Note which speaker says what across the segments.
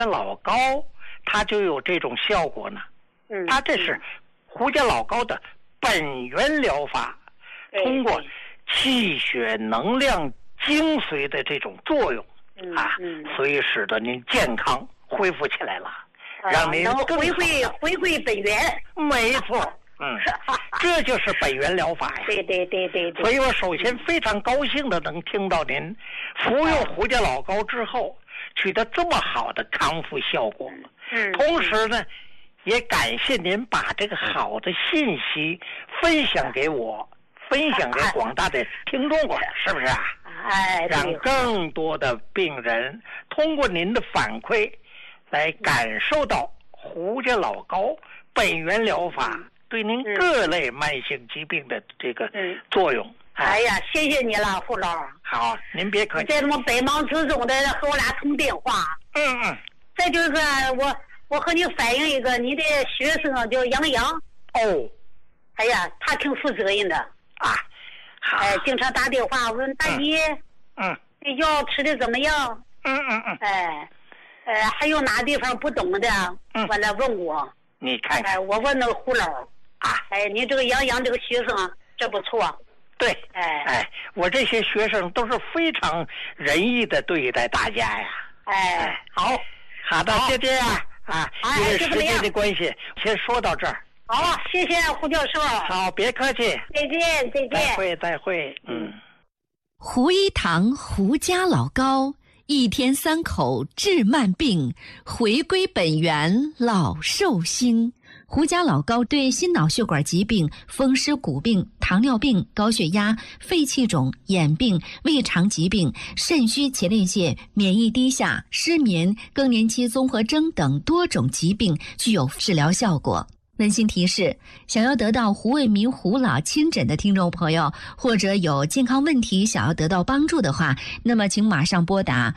Speaker 1: 老膏它就有这种效果呢。它这是胡家老膏的本源疗法，通过气血能量精髓的这种作用所以使得您健康恢复起来了，让您
Speaker 2: 能回归本源。
Speaker 1: 没错。这就是本源疗法呀。
Speaker 2: 对。
Speaker 1: 所以我首先非常高兴的能听到您服用胡家老膏之后取得这么好的康复效果。同时呢，也感谢您把这个好的信息分享给我，分享给广大的听众了，是不是啊？让更多的病人通过您的反馈来感受到胡家老膏本源疗法对您各类慢性疾病的这个作用。
Speaker 2: 哎呀，谢谢你了，胡老。
Speaker 1: 好，您别客气。
Speaker 2: 在这么百忙之中的和我俩通电话。再就是我和你反映一个，你的学生叫杨洋。哎呀，他挺负责任的
Speaker 1: 啊。
Speaker 2: 经常打电话问大姐，这药吃的怎么样？还有哪地方不懂的，完了问我。
Speaker 1: 你看看，
Speaker 2: 我问那个胡老你这个杨洋这个学生这不错。
Speaker 1: 对，我这些学生都是非常仁义的对待大家呀。好的，就这样因为时间的关系，先说到这儿。
Speaker 2: 好，谢谢胡教授。
Speaker 1: 好，别客气。
Speaker 2: 再见。
Speaker 1: 再会。
Speaker 3: 胡一堂胡家老膏，1天3口治慢病，回归本源老寿星。胡家老膏对心脑血管疾病、风湿骨病、糖尿病、高血压、肺气肿、眼病、胃肠疾病、肾虚前列腺、免疫低下、失眠、更年期综合征等多种疾病具有治疗效果。温馨提示：想要得到胡卫民胡老亲诊的听众朋友，或者有健康问题想要得到帮助的话，那么请马上拨打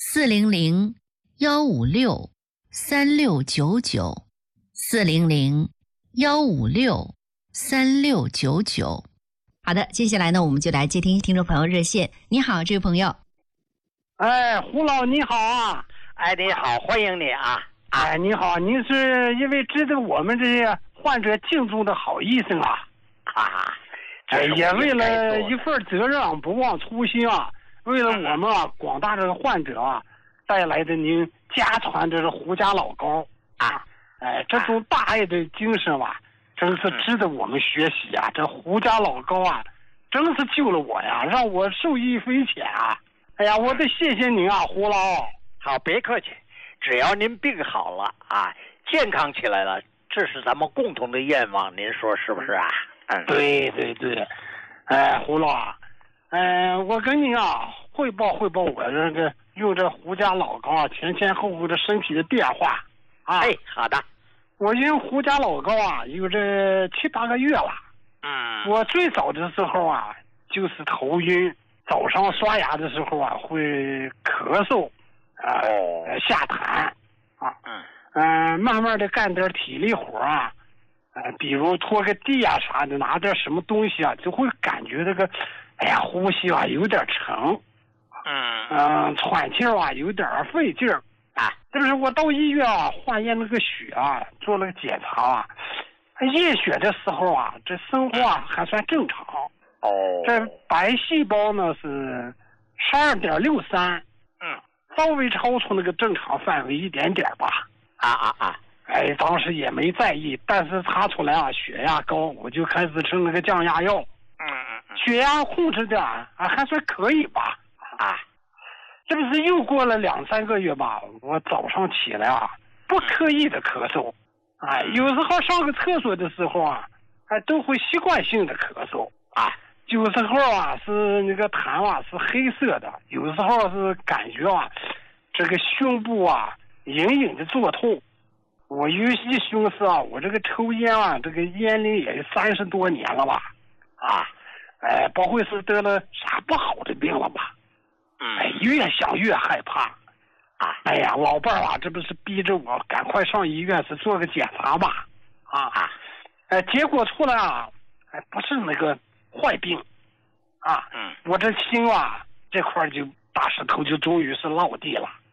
Speaker 3: 400-156-3699，400-156-3699。好的，接下来呢，我们就来接听听众朋友热线。你好，这位朋友。
Speaker 4: 胡老你好啊。
Speaker 1: 你好，欢迎你啊。
Speaker 4: 你好，您是一位值得我们这些患者敬重的好医生啊。也为了一份责任不忘初心啊，为了我们广大的患者带来的您家传这是胡家老膏这种大爱的精神真是值得我们学习啊。这胡家老膏真是救了我呀，让我受益匪浅啊。我得谢谢您啊，胡老。
Speaker 1: 好，别客气。只要您病好了健康起来了，这是咱们共同的愿望，您说是不是啊？
Speaker 4: 对。胡老我跟您汇报我这个用这胡家老膏前后的身体的变化
Speaker 1: 好的。
Speaker 4: 我用胡家老膏有这7、8个月了。我最早的时候就是头晕，早上刷牙的时候会咳嗽下痰慢慢的干点体力活比如拖个地啥的，拿点什么东西就会感觉这个呼吸有点沉，喘气有点费劲儿这不是我到医院化验那个血做了个检查验血的时候这生活还算正常这白细胞呢是12.63，稍微超出那个正常范围一点点吧。当时也没在意，但是查出来血压高，我就开始吃那个降压药。血压控制的还算可以吧。这不是又过了2、3个月吧？我早上起来不刻意的咳嗽，有时候上个厕所的时候都会习惯性的咳嗽有时候是那个痰是黑色的，有时候是感觉这个胸部隐隐的作痛。我一寻思我这个抽烟这个烟龄也30多年了吧不会是得了啥不好的病了吧？越想越害怕老伴儿这不是逼着我赶快上医院是做个检查吧结果出来不是那个坏病我这心这块就大石头就终于是落地了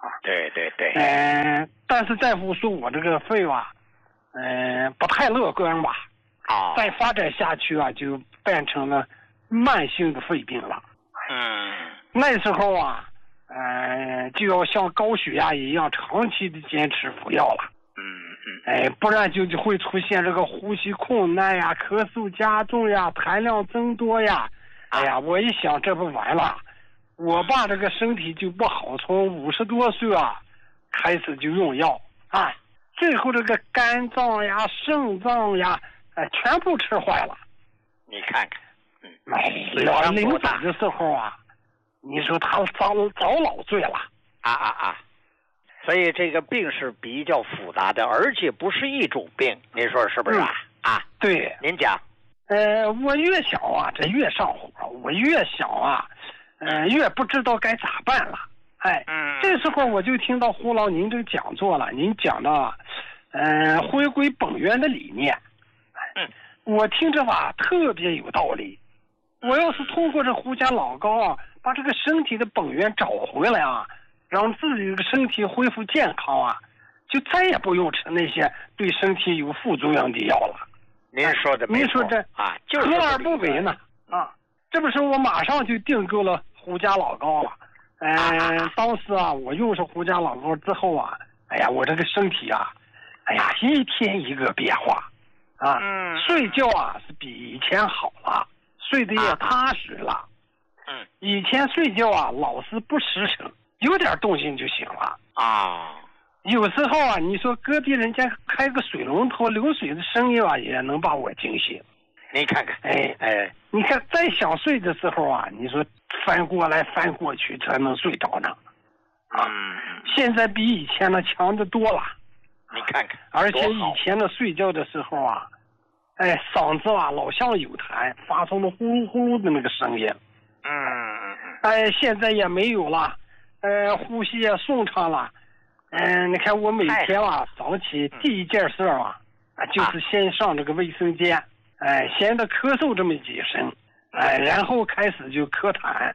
Speaker 5: 对对对。
Speaker 4: 但是大夫说我这个肺吧，不太乐观吧。再发展下去啊，就变成了慢性的肺病了。那时候啊，就要像高血压一样长期的坚持服药了。不然就会出现这个呼吸困难呀、咳嗽加重呀、痰量增多呀。我一想这不完了，我爸这个身体就不好，从50多岁啊开始就用药最后这个肝脏呀、肾脏呀，全部吃坏了。
Speaker 5: 你看看，
Speaker 4: 临走的时候啊，你说他遭老罪了。
Speaker 5: 所以这个病是比较复杂的，而且不是一种病，您说是不是
Speaker 4: 对，
Speaker 5: 您讲。
Speaker 4: 我越想啊，这越上火；我越想啊，越不知道该咋办了。这时候我就听到胡老您这个讲座了，您讲到回归本源的理念。我听着吧，特别有道理。我要是通过这胡家老高啊，把这个身体的本源找回来啊，让自己的身体恢复健康啊，就再也不用吃那些对身体有副作用的药了。
Speaker 5: 您说的没错。
Speaker 4: 您说这
Speaker 5: 就是
Speaker 4: 何而不为呢？这不是我马上就订购了胡家老高了。当时啊，我用上胡家老高之后啊，我这个身体啊，一天一个变化睡觉啊是比以前好了，睡得也踏实了。以前睡觉啊老是不实诚，有点动静就醒了有时候啊，你说隔壁人家开个水龙头流水的声音啊，也能把我惊醒。
Speaker 5: 你看看，
Speaker 4: 你看再想睡的时候啊，你说翻过来翻过去才能睡着呢。现在比以前的强得多了。
Speaker 5: 你看看，
Speaker 4: 而且以前的睡觉的时候啊，嗓子啊老像有痰，发出了呼噜呼噜的那个声音。现在也没有了，呼吸也顺畅了。你看我每天啊早起第一件事啊，就是先上这个卫生间，先得咳嗽这么几声，然后开始就咳痰。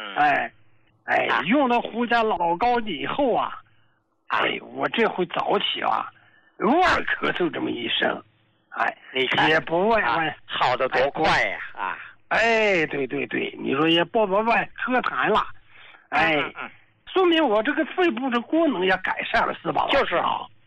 Speaker 4: 用了胡家老高以后啊，我这回早起啊，偶尔咳嗽这么一声，
Speaker 5: 你看
Speaker 4: 也不问
Speaker 5: 好得多快呀
Speaker 4: 对，你说也不问咳痰了，说明我这个肺部的功能也改善了，是吧？
Speaker 5: 就是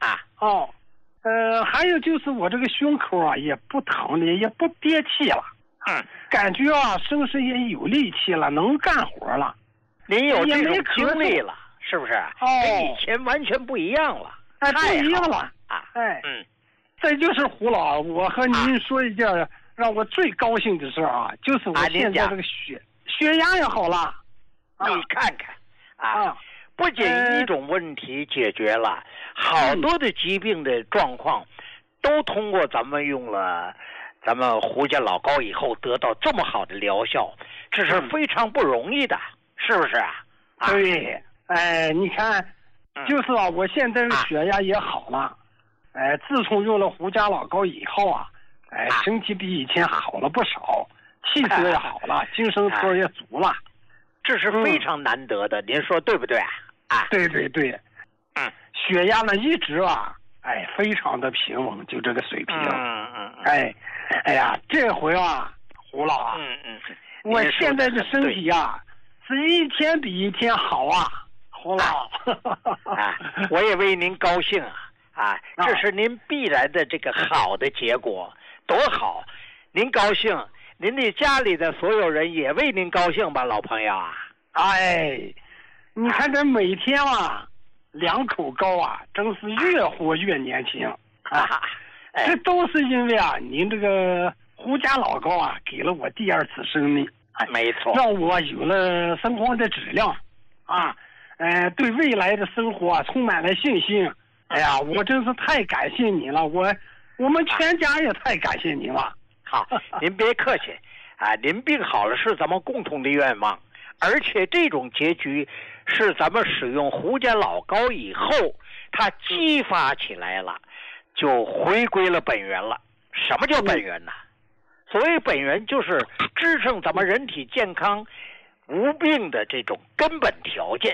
Speaker 4: 还有就是我这个胸口啊也不疼了，也不憋气了，感觉啊身上也有力气了，能干活了。
Speaker 5: 您有这种经历了，是不是？跟以前完全不一样了。
Speaker 4: 不一样了再就是胡老，我和您说一件让我最高兴的事啊，就是我现在这个血压也好了。
Speaker 5: 你看看不仅一种问题解决了，好多的疾病的状况都通过咱们用了咱们胡家老高以后得到这么好的疗效，这是非常不容易的，是不是
Speaker 4: 对，你看，就是我现在的血压也好了，自从用了胡家老高以后啊，身体比以前好了不少，气色也好了，精神头也足了，
Speaker 5: 这是非常难得的，您说对不对
Speaker 4: 对，血压呢一直非常的平稳，就这个水平。这回胡老我现在的身体是一天比一天好胡老
Speaker 5: 我也为您高兴这是您必然的这个好的结果，多好！您高兴，您的家里的所有人也为您高兴吧，老朋友
Speaker 4: 你看这每天2口高真是越活越年轻这都是因为您这个胡家老高给了我第二次生命，
Speaker 5: 没错，
Speaker 4: 让我有了生活的质量对未来的生活充满了信心。我真是太感谢你了，我们全家也太感谢您了。
Speaker 5: 好，您别客气您病好了是咱们共同的愿望，而且这种结局是咱们使用胡家老高以后它激发起来了，就回归了本源了。什么叫本源呢？所谓本源就是支撑咱们人体健康无病的这种根本条件。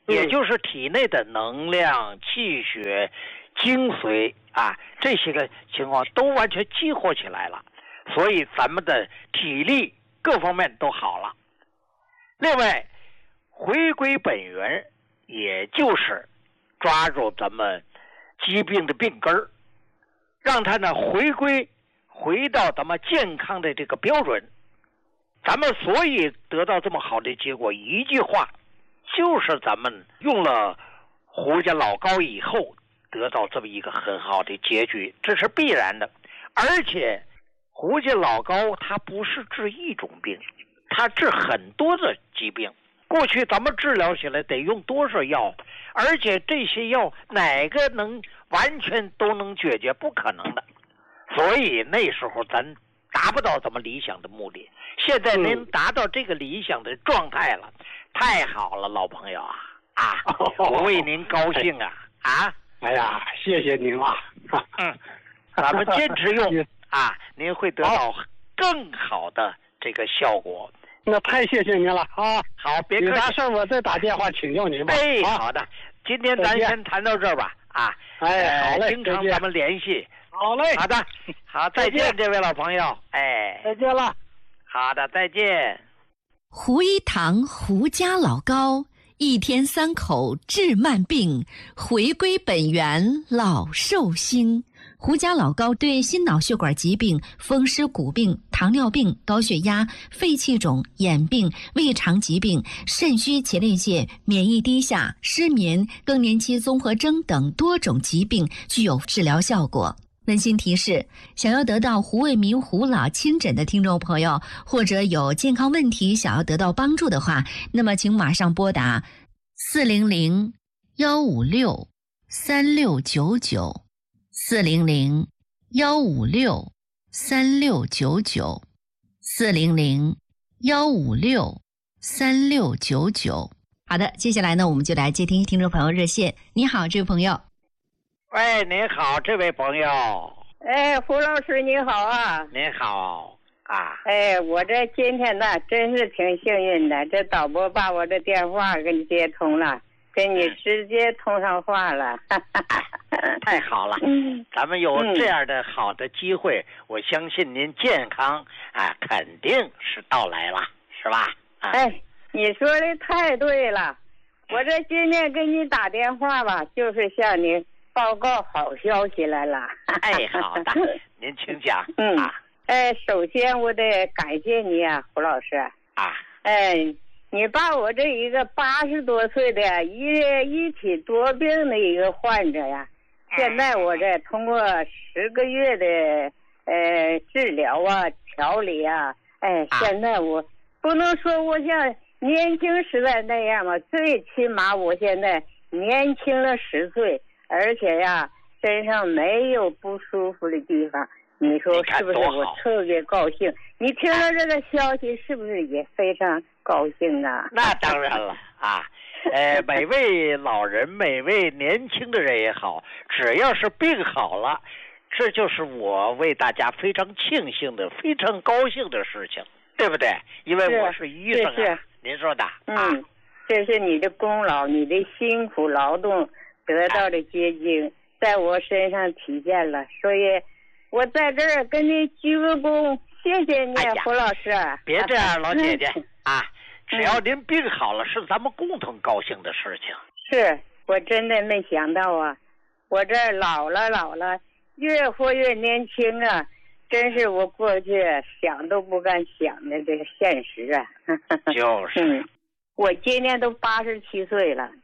Speaker 5: 也就是体内的能量、气血、精髓啊，这些个情况都完全激活起来了，所以咱们的体力各方面都好了。另外，回归本源，也就是抓住咱们疾病的病根儿，让它呢回到咱们健康的这个标准。咱们所以得到这么好的结果，一句话，就是咱们用了胡家老膏以后得到这么一个很好的结局，这是必然的。而且胡家老膏它不是治一种病，它治很多的疾病。过去咱们治疗起来得用多少药，而且这些药哪个能完全都能解决？不可能的。所以那时候咱达不到咱们理想的目的。现在您达到这个理想的状态了，太好了，老朋友啊！我为您高兴啊！
Speaker 4: 哎呀，谢谢您啊！
Speaker 5: 咱们坚持用啊，您会得到更好的这个效果。
Speaker 4: 那太谢谢您了啊！
Speaker 5: 好，别客气。
Speaker 4: 有啥事我再打电话请教您吧。
Speaker 5: 好的，今天咱先谈到这儿吧。
Speaker 4: 好嘞，
Speaker 5: 经常咱们联系。
Speaker 4: 好嘞，
Speaker 5: 好的，好，再见，这位老朋友。
Speaker 4: 再见了。
Speaker 5: 好的，再见。
Speaker 3: 胡一堂胡家老膏，一天3口治慢病，回归本源老寿星。胡家老膏对心脑血管疾病、风湿骨病、糖尿病、高血压、肺气肿、眼病、胃肠疾病、肾虚前列腺、免疫低下、失眠、更年期综合征等多种疾病具有治疗效果。温馨提示：想要得到胡卫民胡老亲诊的听众朋友，或者有健康问题想要得到帮助的话，那么请马上拨打400-156-3699 400-156-3699 400-156-3699。好的，接下来呢，我们就来接听听众朋友热线。你好，这位朋友。
Speaker 5: 喂，您好，这位朋友。
Speaker 6: 胡老师您好啊。
Speaker 5: 您好啊。
Speaker 6: 我这今天呢真是挺幸运的，这导播把我的电话给你接通了，跟你直接通上话了。
Speaker 5: 太好了，咱们有这样的好的机会，我相信您健康肯定是到来了，是吧？
Speaker 6: 你说的太对了，我这今天给你打电话吧，就是向您报告好消息来了。
Speaker 5: 好的，您请讲。
Speaker 6: 首先我得感谢你啊，胡老师。你把我这一个80多岁的一体多病的一个患者呀，现在我这通过10个月的治疗调理现在我不能说我像年轻时代那样嘛，最起码我现在年轻了10岁。而且呀，身上没有不舒服的地方，你说是不是？我特别高兴。你听了这个消息，是不是也非常高兴啊？
Speaker 5: 那当然了每位老人，每位年轻的人也好，只要是病好了，这就是我为大家非常庆幸的、非常高兴的事情，对不对？因为我是医生您说的
Speaker 6: 这是你的功劳，你的辛苦劳动得到的结晶在我身上体现了，所以我在这儿跟你鞠个躬，谢谢你，胡老师。
Speaker 5: 别这样，老姐姐只要您病好了，是咱们共同高兴的事情。
Speaker 6: 是我真的没想到啊，我这老了，越活越年轻啊，真是我过去想都不敢想的这个现实啊。
Speaker 5: 就是
Speaker 6: 我今年都87岁了。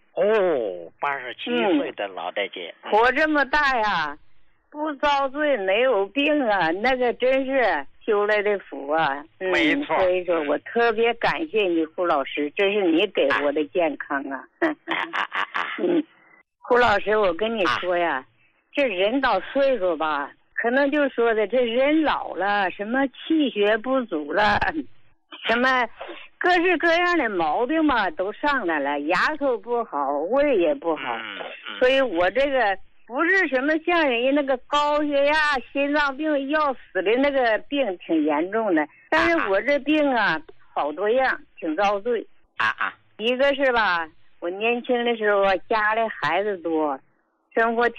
Speaker 5: 87岁的老大姐，
Speaker 6: 活这么大呀，不遭罪没有病啊，那个真是修来的福啊。
Speaker 5: 没错。
Speaker 6: 所以说我特别感谢你，胡老师，这是你给我的健康啊。胡老师，我跟你说呀，这人到岁数吧，可能就说的这人老了，什么气血不足了，什么各式各样的毛病嘛都上来了，牙口不好，胃也不好，所以我这个不是什么像人家那个高血压、心脏病要死的那个病挺严重的，但是我这病啊好多样，挺遭罪。一个是吧， 我年轻的时候家里孩子多，生活